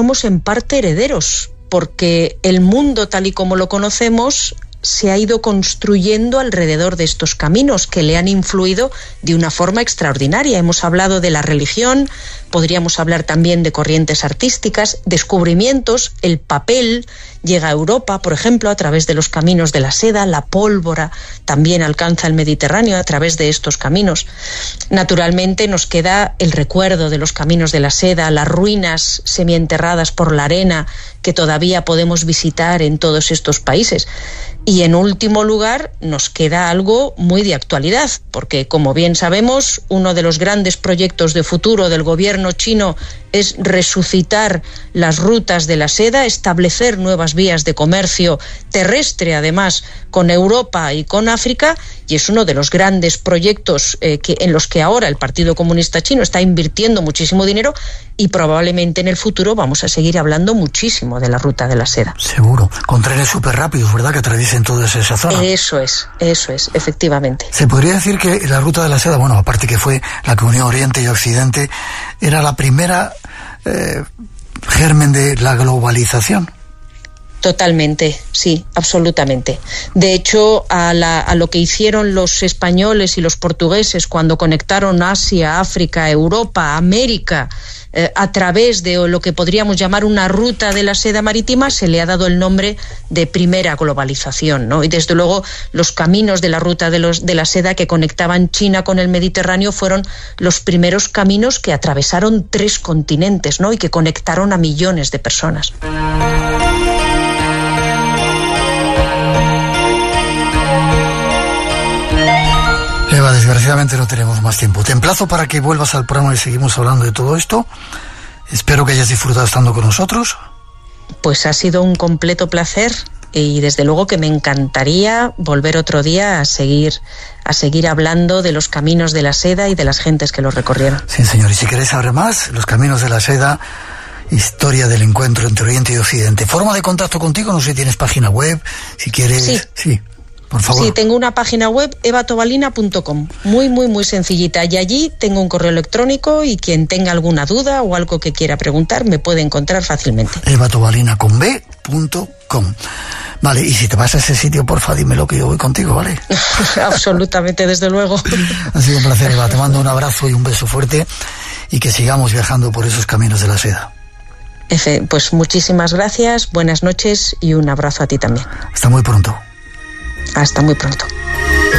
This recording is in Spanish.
somos en parte herederos, porque el mundo tal y como lo conocemos se ha ido construyendo alrededor de estos caminos que le han influido de una forma extraordinaria. Hemos hablado de la religión, podríamos hablar también de corrientes artísticas, descubrimientos, el papel llega a Europa, por ejemplo, a través de los caminos de la seda, la pólvora también alcanza el Mediterráneo a través de estos caminos. Naturalmente nos queda el recuerdo de los caminos de la seda, las ruinas semienterradas por la arena que todavía podemos visitar en todos estos países. Y en último lugar nos queda algo muy de actualidad, porque como bien sabemos, uno de los grandes proyectos de futuro del gobierno chino es resucitar las rutas de la seda, establecer nuevas vías de comercio terrestre, además, con Europa y con África, y es uno de los grandes proyectos en los que ahora el Partido Comunista Chino está invirtiendo muchísimo dinero, y probablemente en el futuro vamos a seguir hablando muchísimo de la ruta de la seda. Seguro, con trenes súper rápidos, ¿verdad?, que atraviesen toda esa zona. Eso es, efectivamente. Se podría decir que la ruta de la seda, bueno, aparte que fue la que unió Oriente y Occidente, era la primera germen de la globalización. Totalmente, sí, absolutamente. De hecho, a lo que hicieron los españoles y los portugueses cuando conectaron Asia, África, Europa, América, a través de lo que podríamos llamar una ruta de la seda marítima, se le ha dado el nombre de primera globalización, ¿no? Y desde luego los caminos de la ruta de la seda que conectaban China con el Mediterráneo fueron los primeros caminos que atravesaron 3 continentes, ¿no? Y que conectaron a millones de personas. Eva, desgraciadamente no tenemos más tiempo. Te emplazo para que vuelvas al programa y seguimos hablando de todo esto. Espero que hayas disfrutado estando con nosotros. Pues ha sido un completo placer y desde luego que me encantaría volver otro día a seguir hablando de los caminos de la seda y de las gentes que los recorrieron. Sí, señor. Y si queréis saber más, los caminos de la seda, historia del encuentro entre Oriente y Occidente. Forma de contacto contigo, no sé si tienes página web, si quieres... Sí. Por favor. Sí, tengo una página web, evatobalina.com, muy sencillita, y allí tengo un correo electrónico y quien tenga alguna duda o algo que quiera preguntar me puede encontrar fácilmente. evatobalina.com. Vale, y si te vas a ese sitio, porfa, dímelo que yo voy contigo, ¿vale? Absolutamente, desde luego. Ha sido un placer, Eva, te mando un abrazo y un beso fuerte y que sigamos viajando por esos caminos de la seda. Pues muchísimas gracias, buenas noches y un abrazo a ti también. Hasta muy pronto. Hasta muy pronto.